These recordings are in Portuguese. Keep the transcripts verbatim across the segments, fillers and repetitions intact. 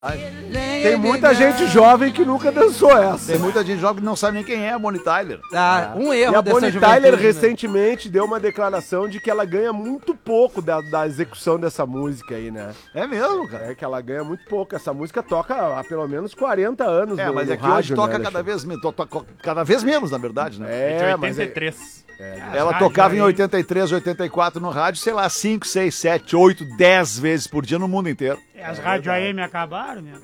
Tem muita gente jovem que nunca dançou essa. Tem muita gente jovem que não sabe nem quem é a Bonnie Tyler. Ah, um erro E a dessa Bonnie juventude, Tyler né? recentemente deu uma declaração de que ela ganha muito pouco da, da execução dessa música aí, né? É mesmo, cara? É que ela ganha muito pouco. Essa música toca há pelo menos quarenta anos É, no, mas no é que rádio, hoje toca né, cada vez, me- to- to- cada vez menos, na verdade, né? É, mas é, oitenta e três. Ela tocava em oitenta e três, oitenta e quatro no rádio, sei lá, cinco, seis, sete, oito, dez vezes por dia no mundo inteiro. As rádios A M acabaram, né?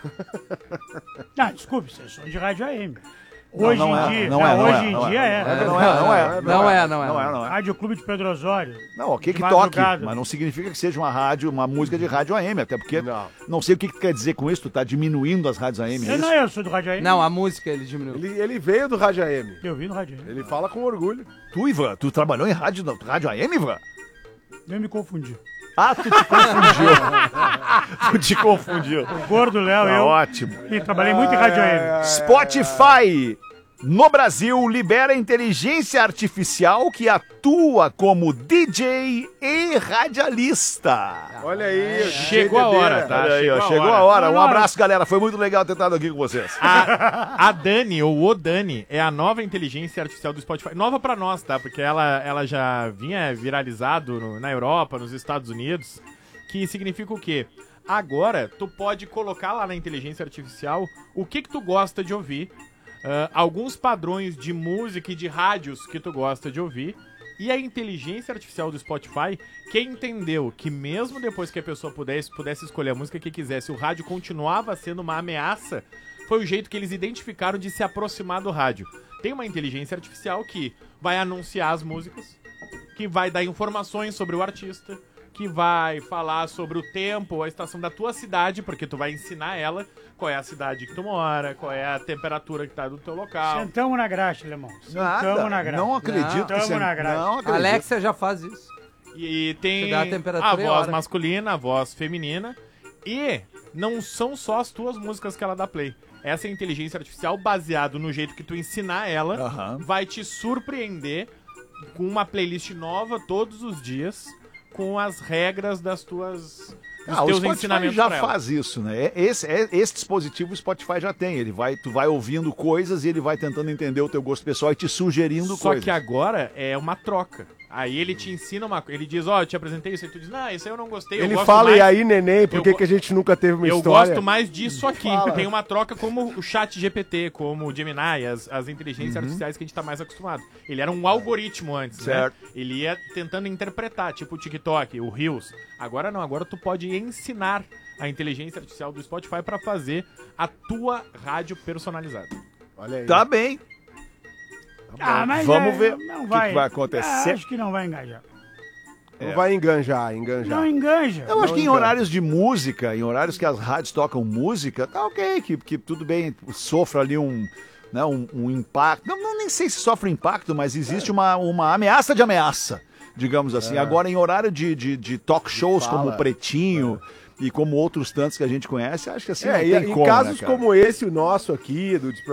Não, desculpe, vocês são de rádio A M. Hoje não em é, dia, não é, não hoje é, em não dia é. é. Não é, não é. Não é, não é. Não é, não é. Rádio Clube de Pedro Osório. Não, ok de que toque, madrugada. mas não significa que seja uma rádio, uma música de rádio A M, até porque não, Não. sei o que, que quer dizer com isso, tu tá diminuindo as rádios A M, é Eu isso? não, eu sou do rádio A M. Não, a música ele diminuiu. ele, ele veio do rádio A M. Eu vi no rádio A M. Ele fala com orgulho. Tu, Ivan, tu trabalhou em rádio, rádio A M, Ivan? Eu me confundi. Ah, tu te confundiu. Tu te confundiu. O gordo Léo, Tá eu. ótimo. E trabalhei muito em rádio A M. Spotify no Brasil libera inteligência artificial que atua como D J e radialista. Olha aí. Chegou a hora, tá? Olha aí, ó, Chegou a chegou a hora. hora. Um abraço, galera. Foi muito legal ter estado aqui com vocês. A, a Dani, ou o Dani, é a nova inteligência artificial do Spotify. Nova pra nós, tá? Porque ela, ela já vinha viralizado no- na Europa, nos Estados Unidos. Que significa o quê? Agora, tu pode colocar lá na inteligência artificial o que que tu gosta de ouvir, ah, alguns padrões de música e de rádios que tu gosta de ouvir. E a inteligência artificial do Spotify, que entendeu que mesmo depois que a pessoa pudesse, pudesse escolher a música que quisesse, o rádio continuava sendo uma ameaça, foi o jeito que eles identificaram de se aproximar do rádio. Tem uma inteligência artificial que vai anunciar as músicas, que vai dar informações sobre o artista, que vai falar sobre o tempo, a estação da tua cidade, porque tu vai ensinar ela qual é a cidade que tu mora, qual é a temperatura que tá do teu local. Sentamos na graxa, alemão. Nada, Sentamos na graxa. não acredito que Tamo você... na graxa. Não A acredito. Alexia já faz isso. E tem Te dá a temperatura a e a voz hora. masculina, a voz feminina. E não são só as tuas músicas que ela dá play. Essa inteligência artificial, baseado no jeito que tu ensinar ela, Aham. vai te surpreender com uma playlist nova todos os dias, com as regras das tuas... dos Ah, o teus Spotify ensinamentos já pra ela. faz isso, né? É- Esse, é- esse dispositivo o Spotify já tem. Ele vai, tu vai ouvindo coisas e ele vai tentando entender o teu gosto pessoal e te sugerindo Só coisas. que agora é uma troca. Aí ele te ensina uma coisa. Ele diz, ó, eu te apresentei isso. Aí tu diz, não, isso aí eu não gostei. eu Ele gosto fala, mais... e aí, neném, por eu que, go- que a gente nunca teve uma Eu história? gosto mais disso aqui. Fala. Tem uma troca como o chat G P T, como o Gemini, as, as inteligências Uhum. artificiais que a gente tá mais acostumado. Ele era um algoritmo antes, Certo. né? Ele ia tentando interpretar, tipo o TikTok, o Reels. Agora não, agora tu pode ensinar a inteligência artificial do Spotify pra fazer a tua rádio personalizada. Olha aí. Tá bem. Ah, mas Vamos é, ver não o que vai, que vai acontecer. Ah, acho que não vai engajar. Não vai enganjar, enganjar. Não enganja. Eu acho Não que em engana. horários de música, em horários que as rádios tocam música, tá ok, que, que tudo bem, sofra ali um, né, um, um impacto. Não, não, nem sei se sofre impacto, mas existe uma, uma ameaça de ameaça, digamos assim. Agora, em horário de, de, de talk shows fala. como o Pretinho e como outros tantos que a gente conhece, acho que assim É, não e, tem em como, casos né, cara? como esse, o nosso aqui, do